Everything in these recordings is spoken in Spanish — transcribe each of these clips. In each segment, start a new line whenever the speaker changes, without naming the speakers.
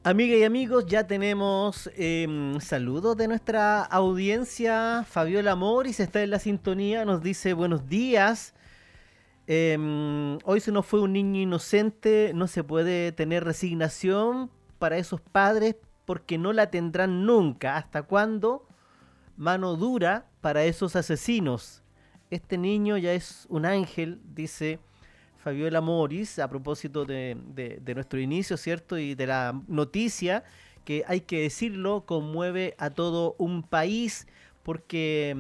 Amigas y amigos, ya tenemos saludos de nuestra audiencia. Fabiola Moris está en la sintonía, nos dice buenos días. Hoy se nos fue un niño inocente, no se puede tener resignación para esos padres porque no la tendrán nunca. ¿Hasta cuándo? Mano dura para esos asesinos. Este niño ya es un ángel, dice Fabiola Moris, a propósito de nuestro inicio, ¿cierto? Y de la noticia que hay que decirlo, conmueve a todo un país porque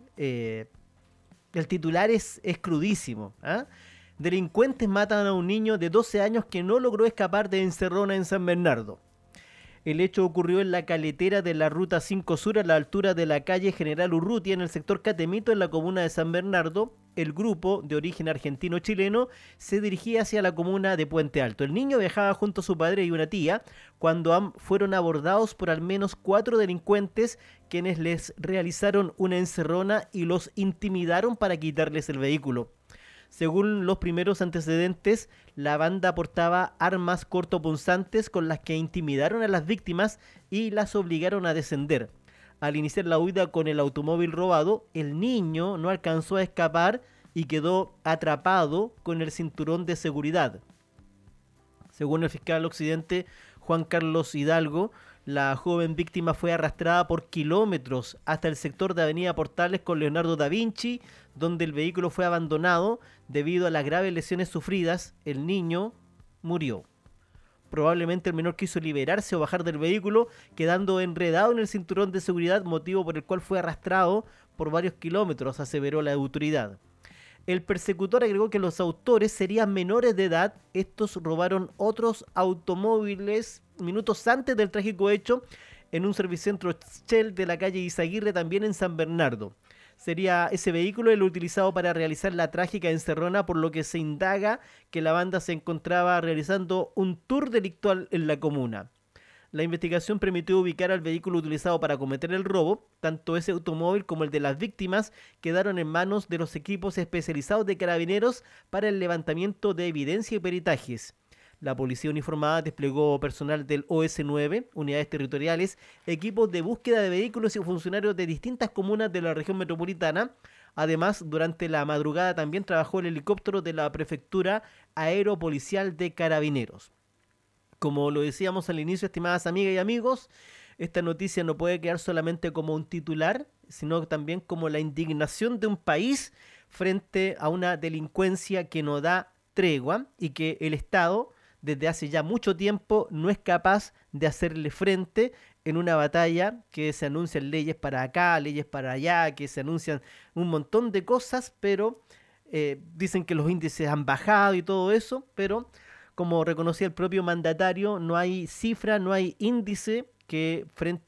el titular es crudísimo. ¿Ah? Delincuentes matan a un niño de 12 años que no logró escapar de encerrona en San Bernardo. El hecho ocurrió en la caletera de la Ruta 5 Sur a la altura de la calle General Urrutia en el sector Catemito en la comuna de San Bernardo. El grupo, de origen argentino-chileno, se dirigía hacia la comuna de Puente Alto. El niño viajaba junto a su padre y una tía cuando fueron abordados por al menos 4 delincuentes quienes les realizaron una encerrona y los intimidaron para quitarles el vehículo. Según los primeros antecedentes, la banda portaba armas cortopunzantes con las que intimidaron a las víctimas y las obligaron a descender. Al iniciar la huida con el automóvil robado, el niño no alcanzó a escapar y quedó atrapado con el cinturón de seguridad. Según el fiscal occidente Juan Carlos Hidalgo, la joven víctima fue arrastrada por kilómetros hasta el sector de Avenida Portales con Leonardo da Vinci, donde el vehículo fue abandonado debido a las graves lesiones sufridas. El niño murió. Probablemente el menor quiso liberarse o bajar del vehículo, quedando enredado en el cinturón de seguridad, motivo por el cual fue arrastrado por varios kilómetros, aseveró la autoridad. El persecutor agregó que los autores serían menores de edad. Estos robaron otros automóviles minutos antes del trágico hecho en un servicentro Shell de la calle Izaguirre, también en San Bernardo. Sería ese vehículo el utilizado para realizar la trágica encerrona, por lo que se indaga que la banda se encontraba realizando un tour delictual en la comuna. La investigación permitió ubicar al vehículo utilizado para cometer el robo. Tanto ese automóvil como el de las víctimas quedaron en manos de los equipos especializados de carabineros para el levantamiento de evidencia y peritajes. La policía uniformada desplegó personal del OS9, unidades territoriales, equipos de búsqueda de vehículos y funcionarios de distintas comunas de la región metropolitana. Además, durante la madrugada también trabajó el helicóptero de la Prefectura Aeropolicial de Carabineros. Como lo decíamos al inicio, estimadas amigas y amigos, esta noticia no puede quedar solamente como un titular, sino también como la indignación de un país frente a una delincuencia que no da tregua y que el Estado desde hace ya mucho tiempo no es capaz de hacerle frente en una batalla que se anuncian leyes para acá, leyes para allá, que se anuncian un montón de cosas, pero dicen que los índices han bajado y todo eso, pero como reconocía el propio mandatario, no hay cifra, no hay índice que frente